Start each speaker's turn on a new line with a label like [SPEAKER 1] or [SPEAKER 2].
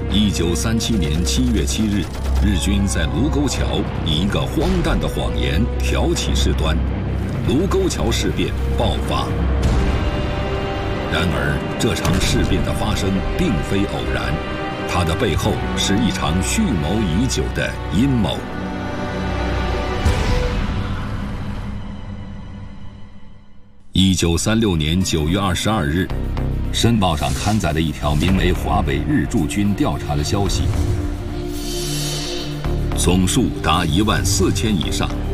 [SPEAKER 1] 1937年7月7日，日军在卢沟桥以一个荒诞的谎言挑起事端，卢沟桥事变爆发。然而，这场事变的发生并非偶然，它的背后是一场蓄谋已久的阴谋。1936年9月22日，《申报》上刊载了一条名为“华北日驻军调查”的消息，总数达14000以上。